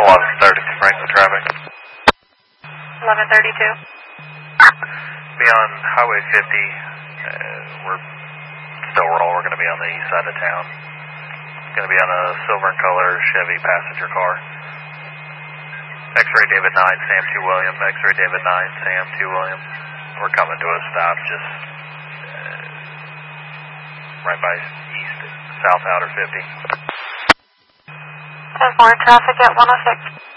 1130 Franklin traffic. 1132. Be on Highway 50. We're still roll. We're going to be on the east side of town. Going to be on a silver and color Chevy passenger car. X-ray David 9, Sam 2 William. X-ray David 9, Sam 2 William. We're coming to a stop just right by east, south outer 50. 10-4 traffic at 106.